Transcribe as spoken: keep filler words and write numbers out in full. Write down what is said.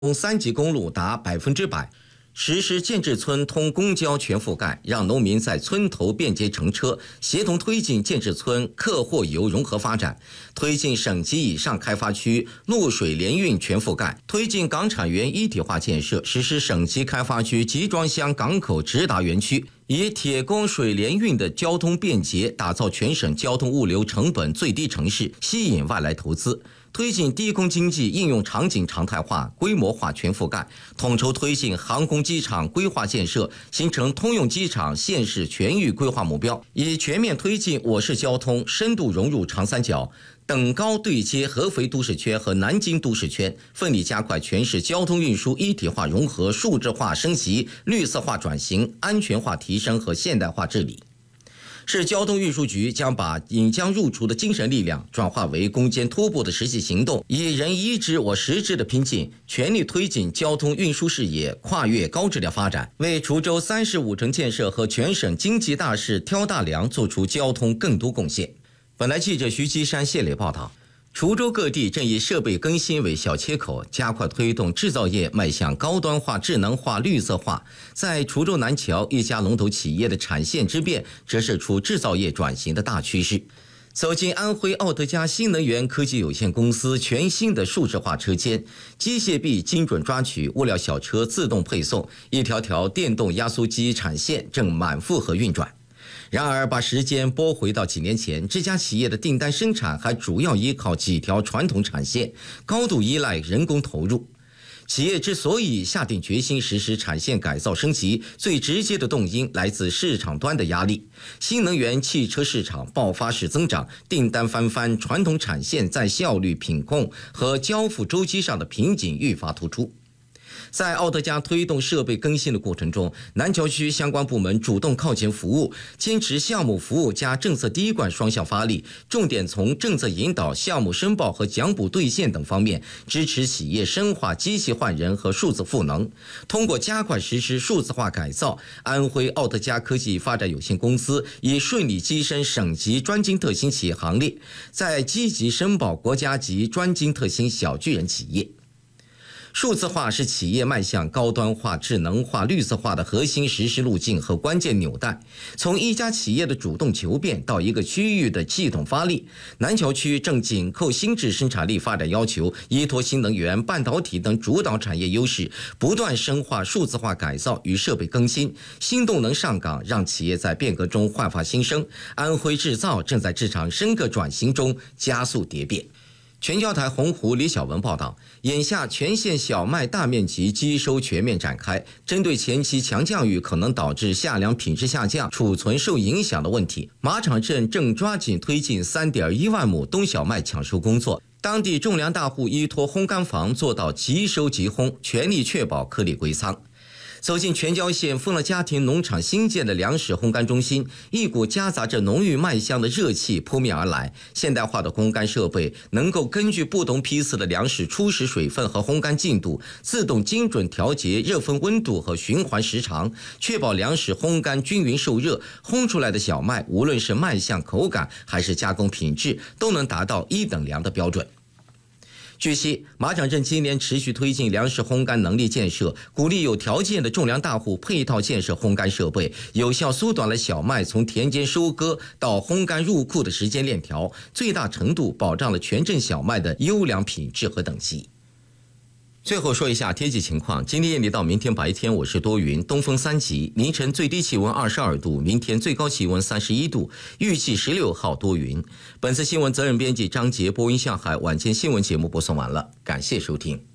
三级公路达百分之百。实施建制村通公交全覆盖，让农民在村头便捷乘车，协同推进建制村客货游融合发展，推进省级以上开发区陆水联运全覆盖，推进港产园一体化建设，实施省级开发区集装箱港口直达园区，以铁公水联运的交通便捷，打造全省交通物流成本最低城市，吸引外来投资。推进低空经济应用场景常态化、规模化全覆盖，统筹推进航空机场规划建设，形成通用机场县市全域规划目标，以全面推进我市交通深度融入长三角，等高对接合肥都市圈和南京都市圈，奋力加快全市交通运输一体化融合、数字化升级、绿色化转型、安全化提升和现代化治理。市交通运输局将把引将入除的精神力量转化为攻坚突破的实际行动，以人一支我十支的拼劲，全力推进交通运输事业跨越高质量发展，为滁州三市五城建设和全省经济大事挑大梁做出交通更多贡献。本台记者徐基山谢磊报道。滁州各地正以设备更新为小切口，加快推动制造业迈向高端化、智能化、绿色化。在滁州南桥一家龙头企业的产线之变，折射出制造业转型的大趋势。走进安徽奥德加新能源科技有限公司全新的数字化车间，机械臂精准抓取，物料小车自动配送，一条条电动压缩机产线正满负荷运转。然而，把时间拨回到几年前，这家企业的订单生产还主要依靠几条传统产线，高度依赖人工投入。企业之所以下定决心实施产线改造升级，最直接的动因来自市场端的压力。新能源汽车市场爆发式增长，订单翻番，传统产线在效率、品控和交付周期上的瓶颈愈发突出。在奥德加推动设备更新的过程中，南桥区相关部门主动靠前服务，坚持项目服务加政策滴灌双向发力，重点从政策引导、项目申报和奖补兑现等方面支持企业深化机器换人和数字赋能。通过加快实施数字化改造，安徽奥德加科技发展有限公司已顺利跻身省级专精特新企业行列，在积极申报国家级专精特新小巨人企业。数字化是企业迈向高端化、智能化、绿色化的核心实施路径和关键纽带。从一家企业的主动求变到一个区域的系统发力，南桥区正紧扣新质生产力发展要求，依托新能源、半导体等主导产业优势，不断深化数字化改造与设备更新。新动能上岗，让企业在变革中焕发新生。安徽制造正在这场深刻转型中加速蝶变。全交台洪湖李小文报道，眼下全县小麦大面积机收全面展开，针对前期强降雨可能导致夏粮品质下降、储存受影响的问题，马场镇正抓紧推进 三点一万亩冬小麦抢收工作。当地种粮大户依托烘干房做到即收即烘，全力确保颗粒归仓。走进全椒县丰乐家庭农场新建的粮食烘干中心，一股夹杂着浓郁麦香的热气扑面而来。现代化的烘干设备能够根据不同批次的粮食初始水分和烘干进度，自动精准调节热分温度和循环时长，确保粮食烘干均匀受热，烘出来的小麦无论是卖相、口感还是加工品质，都能达到一等粮的标准。据悉，马场镇今年持续推进粮食烘干能力建设，鼓励有条件的种粮大户配套建设烘干设备，有效缩短了小麦从田间收割到烘干入库的时间链条，最大程度保障了全镇小麦的优良品质和等级。最后说一下天气情况，今天夜里到明天白天我是多云，东风三级，凌晨最低气温二十二度，明天最高气温三十一度，预计十六号多云。本次新闻责任编辑张杰，播音向海，晚间新闻节目播送完了，感谢收听。